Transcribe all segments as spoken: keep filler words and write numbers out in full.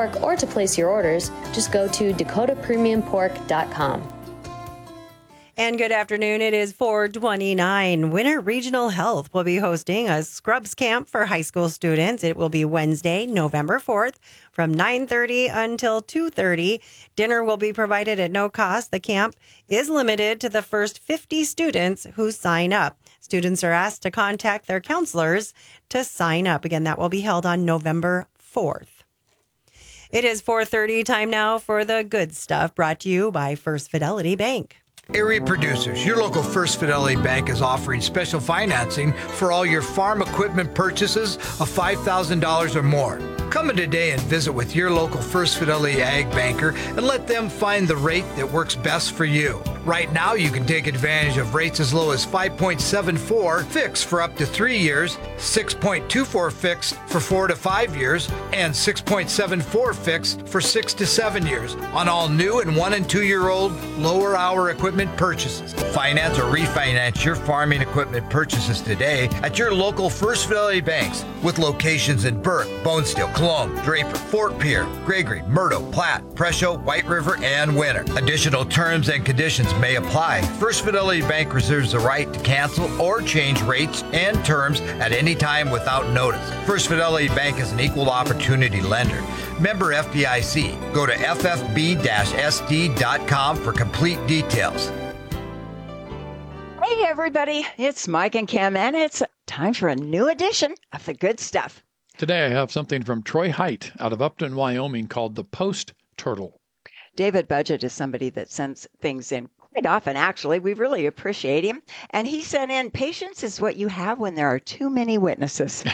pork or to place your orders, just go to dakota premium pork dot com. And good afternoon. It is four twenty-nine. Winter Regional Health will be hosting a scrubs camp for high school students. It will be Wednesday, November fourth from nine thirty until two thirty. Dinner will be provided at no cost. The camp is limited to the first fifty students who sign up. Students are asked to contact their counselors to sign up. Again, that will be held on November fourth. It is four thirty. Time now for the good stuff, brought to you by First Fidelity Bank. Area producers, your local First Fidelity Bank is offering special financing for all your farm equipment purchases of five thousand dollars or more. Come in today and visit with your local First Fidelity Ag banker and let them find the rate that works best for you. Right now, you can take advantage of rates as low as five point seven four fixed for up to three years, six point two four fixed for four to five years, and six point seven four fixed for six to seven years on all new and one and two year old lower hour equipment purchases. Finance or refinance your farming equipment purchases today at your local First Fidelity banks with locations in Burke, Bonesteel, Cologne, Draper, Fort Pierre, Gregory, Murdo, Platte, Presho, White River, and Winter. Additional terms and conditions may apply. First Fidelity Bank reserves the right to cancel or change rates and terms at any time without notice. First Fidelity Bank is an equal opportunity lender. Member F D I C. Go to f f b dash s d dot com for complete details. Hey everybody, it's Mike and Kim, and it's time for a new edition of The Good Stuff. Today I have something from Troy Height out of Upton, Wyoming called the Post Turtle. David Budget is somebody that sends things in quite often, actually. We really appreciate him. And he sent in, patience is what you have when there are too many witnesses.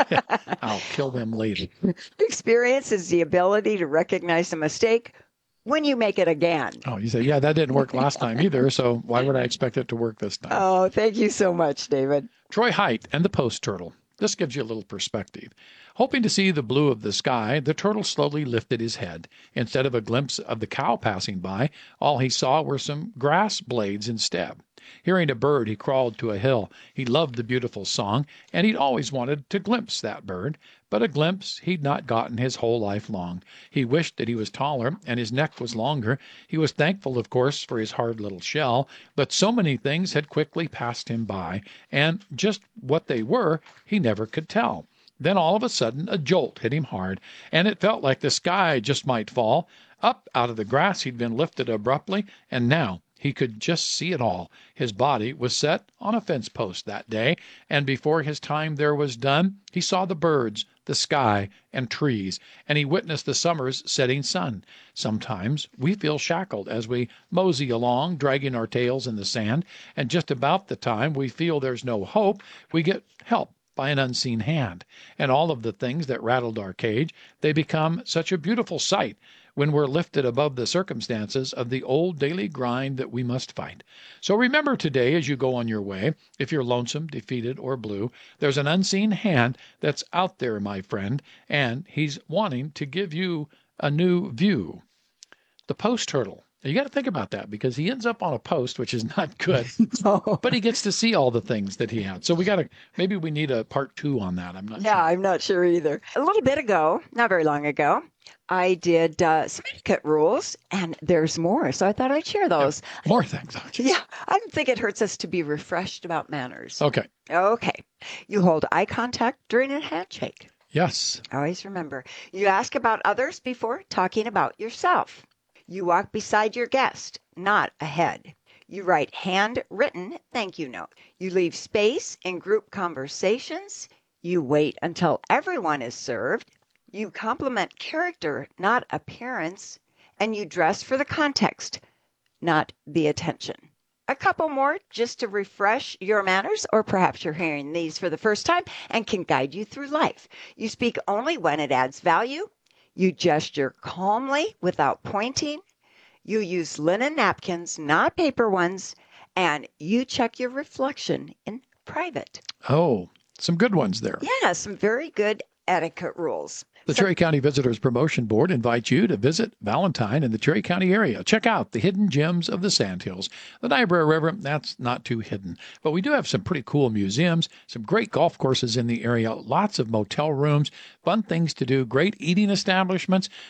I'll kill them later. Experience is the ability to recognize a mistake when you make it again. Oh, you say, yeah, that didn't work last time either, so why would I expect it to work this time? Oh, thank you so much, David. Troy Height and the Post Turtle. This gives you a little perspective. Hoping to see the blue of the sky, the turtle slowly lifted his head. Instead of a glimpse of the cow passing by, all he saw were some grass blades instead. Hearing a bird, he crawled to a hill. He loved the beautiful song, and he'd always wanted to glimpse that bird. But a glimpse he'd not gotten his whole life long. He wished that he was taller and his neck was longer. He was thankful, of course, for his hard little shell, but so many things had quickly passed him by, and just what they were, he never could tell. Then all of a sudden a jolt hit him hard, and it felt like the sky just might fall. Up out of the grass he'd been lifted abruptly, and now he could just see it all. His body was set on a fence post that day, and before his time there was done, he saw the birds, the sky, and trees, and he witnessed the summer's setting sun. Sometimes we feel shackled as we mosey along, dragging our tails in the sand, and just about the time we feel there's no hope, we get help by an unseen hand. And all of the things that rattled our cage, they become such a beautiful sight when we're lifted above the circumstances of the old daily grind that we must fight. So remember today as you go on your way, if you're lonesome, defeated, or blue, there's an unseen hand that's out there, my friend, and he's wanting to give you a new view. The Post Turtle. Now, you got to think about that because he ends up on a post, which is not good, Oh. but he gets to see all the things that he had. So we got to, maybe we need a part two on that. I'm not Yeah, sure. I'm not sure either. A little bit ago, not very long ago, I did uh, some etiquette rules, and there's more. So I thought I'd share those. More things. Okay. Yeah, I don't think it hurts us to be refreshed about manners. Okay. Okay. You hold eye contact during a handshake. Yes. Always remember, you ask about others before talking about yourself. You walk beside your guest, not ahead. You write handwritten thank you note. You leave space in group conversations. You wait until everyone is served. You compliment character, not appearance. And you dress for the context, not the attention. A couple more just to refresh your manners, or perhaps you're hearing these for the first time and can guide you through life. You speak only when it adds value. You gesture calmly without pointing. You use linen napkins, not paper ones. And you check your reflection in private. Oh, some good ones there. Yeah, some very good etiquette rules. The So- Cherry County Visitors Promotion Board invites you to visit Valentine in the Cherry County area. Check out the hidden gems of the Sandhills. The Niobrara River, that's not too hidden. But we do have some pretty cool museums, some great golf courses in the area, lots of motel rooms, fun things to do, great eating establishments.